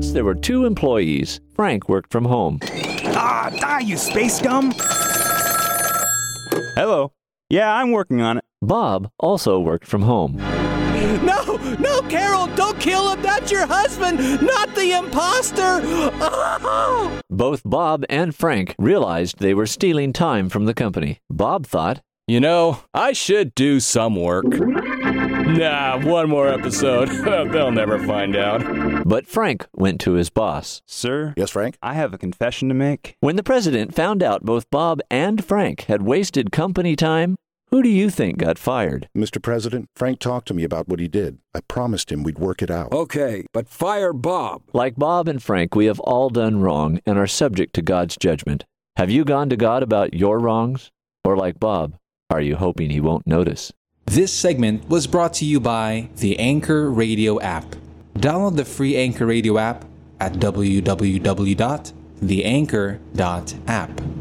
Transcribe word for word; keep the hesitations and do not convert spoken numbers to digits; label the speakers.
Speaker 1: Once there were two employees. Frank worked from home.
Speaker 2: Ah, die, you space scum!
Speaker 3: Hello. Yeah, I'm working on it.
Speaker 1: Bob also worked from home.
Speaker 4: No, no, Carol, don't kill him. That's your husband, not the imposter. Oh!
Speaker 1: Both Bob and Frank realized they were stealing time from the company. Bob thought,
Speaker 5: You know, I should do some work. Nah, one more episode. They'll never find out.
Speaker 1: But Frank went to his boss.
Speaker 3: Sir?
Speaker 6: Yes, Frank?
Speaker 3: I have a confession to make.
Speaker 1: When the president found out both Bob and Frank had wasted company time, who do you think got fired?
Speaker 6: Mister President, Frank talked to me about what he did. I promised him we'd work it out.
Speaker 7: Okay, but fire Bob.
Speaker 1: Like Bob and Frank, we have all done wrong and are subject to God's judgment. Have you gone to God about your wrongs? Or like Bob, are you hoping he won't notice?
Speaker 8: This segment was brought to you by the Anchor Radio app. Download the free Anchor Radio app at w w w dot the anchor dot app.